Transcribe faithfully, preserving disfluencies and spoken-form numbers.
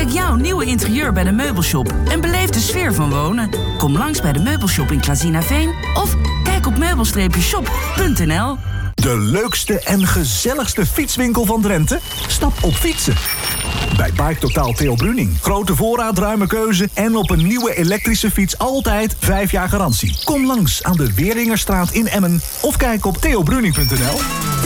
Ontdek jouw nieuwe interieur bij de Meubelshop en beleef de sfeer van wonen. Kom langs bij de Meubelshop in Klazinaveen of kijk op meubel shop punt n l. De leukste en gezelligste fietswinkel van Drenthe? Stap op fietsen. Bij Bike Totaal Theo Bruning. Grote voorraad, ruime keuze en op een nieuwe elektrische fiets altijd vijf jaar garantie. Kom langs aan de Weeringerstraat in Emmen of kijk op theo bruning punt n l.